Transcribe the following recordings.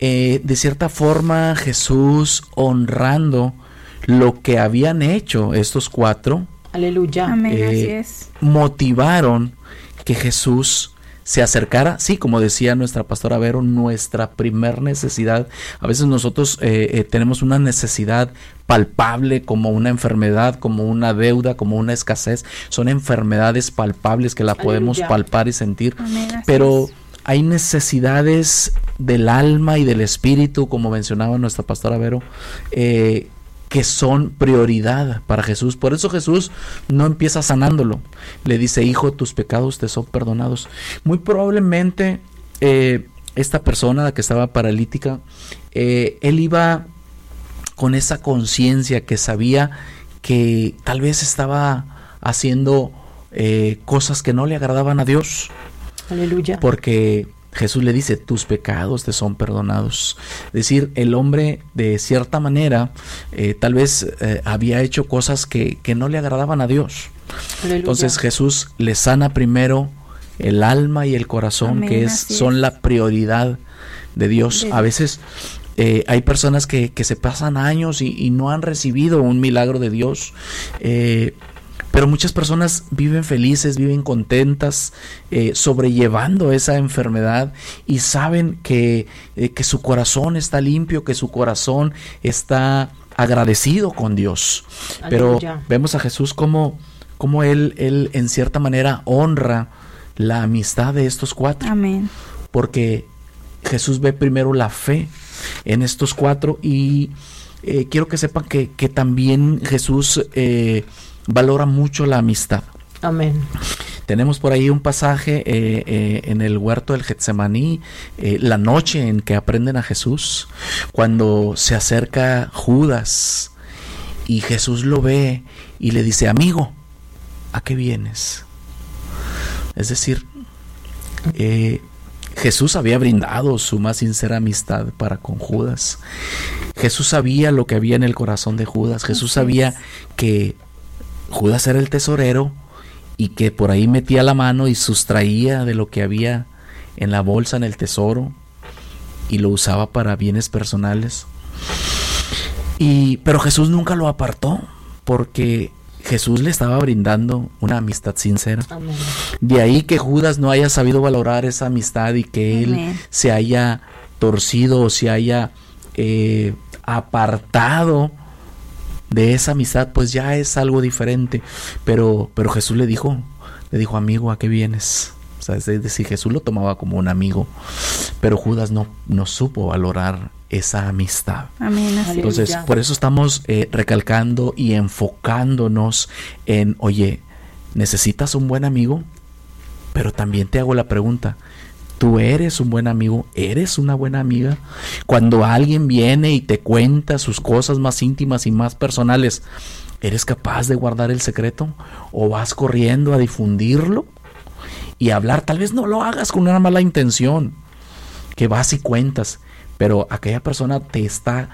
de cierta forma Jesús, honrando lo que habían hecho estos 4, aleluya, amén, así es, motivaron que Jesús se acercara. Sí, como decía nuestra pastora Vero, nuestra primer necesidad. A veces nosotros tenemos una necesidad palpable, como una enfermedad, como una deuda, como una escasez. Son enfermedades palpables que la podemos palpar y sentir. amén, pero hay necesidades del alma y del espíritu, como mencionaba nuestra pastora Vero, que son prioridad para Jesús. Por eso Jesús no empieza sanándolo. Le dice: hijo, tus pecados te son perdonados. Muy probablemente esta persona, la que estaba paralítica, él iba con esa conciencia, que sabía que tal vez estaba haciendo cosas que no le agradaban a Dios. aleluya, Porque Jesús le dice: tus pecados te son perdonados. Es decir, el hombre, de cierta manera, tal vez había hecho cosas que no le agradaban a Dios. aleluya. Entonces Jesús le sana primero el alma y el corazón, amén, que son la prioridad de Dios. A veces hay personas que se pasan años y no han recibido un milagro de Dios. Pero muchas personas viven felices, viven contentas, sobrellevando esa enfermedad, y saben que su corazón está limpio, que su corazón está agradecido con Dios. Pero vemos a Jesús como él en cierta manera honra la amistad de estos 4. amén, Porque Jesús ve primero la fe en estos 4, y quiero que sepan que también Jesús valora mucho la amistad. Amén. Tenemos por ahí un pasaje en el huerto del Getsemaní, la noche en que aprenden a Jesús, cuando se acerca Judas y Jesús lo ve y le dice: amigo, ¿a qué vienes? Es decir, Jesús había brindado su más sincera amistad para con Judas. Jesús sabía lo que había en el corazón de Judas. Jesús sabía que Judas era el tesorero y que por ahí metía la mano y sustraía de lo que había en la bolsa, en el tesoro, y lo usaba para bienes personales. Pero Jesús nunca lo apartó, porque Jesús le estaba brindando una amistad sincera. Amén. De ahí que Judas no haya sabido valorar esa amistad y que él se haya torcido o se haya apartado de esa amistad, pues ya es algo diferente. Pero Jesús le dijo: amigo, ¿a qué vienes? O sea, es decir, Jesús lo tomaba como un amigo, pero Judas no supo valorar esa amistad. amén, así Entonces, ya. por eso estamos recalcando y enfocándonos en: oye, ¿necesitas un buen amigo? Pero también te hago la pregunta: ¿tú eres un buen amigo? ¿Eres una buena amiga? Cuando alguien viene y te cuenta sus cosas más íntimas y más personales, ¿eres capaz de guardar el secreto? ¿O vas corriendo a difundirlo y hablar? Tal vez no lo hagas con una mala intención, que vas y cuentas, pero aquella persona te está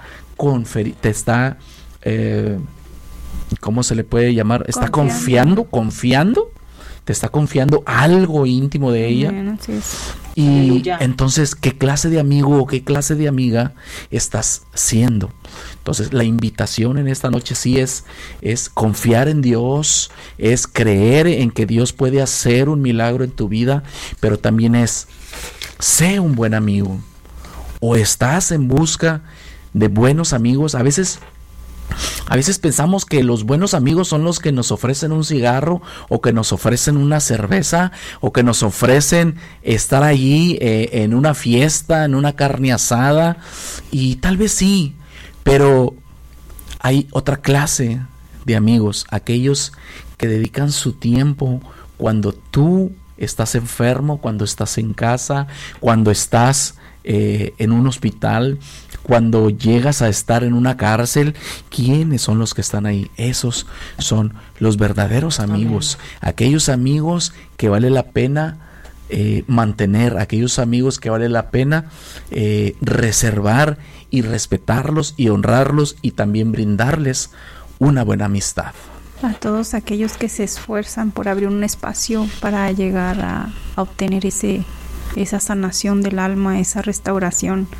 ¿cómo se le puede llamar? Está confiando, te está confiando algo íntimo de ella. amén, así es. Y Aleluya. entonces, ¿qué clase de amigo o qué clase de amiga estás siendo? Entonces, la invitación en esta noche sí es confiar en Dios, es creer en que Dios puede hacer un milagro en tu vida, pero también sé un buen amigo. O estás en busca de buenos amigos. A veces pensamos que los buenos amigos son los que nos ofrecen un cigarro, o que nos ofrecen una cerveza, o que nos ofrecen estar allí en una fiesta, en una carne asada. Y tal vez sí, pero hay otra clase de amigos, aquellos que dedican su tiempo cuando tú estás enfermo, cuando estás en casa, cuando estás en un hospital, cuando llegas a estar en una cárcel. ¿Quiénes son los que están ahí? Esos son los verdaderos amigos. Amén. Aquellos amigos que vale la pena mantener, aquellos amigos que vale la pena reservar y respetarlos y honrarlos, y también brindarles una buena amistad. A todos aquellos que se esfuerzan por abrir un espacio para llegar a obtener esa sanación del alma, esa restauración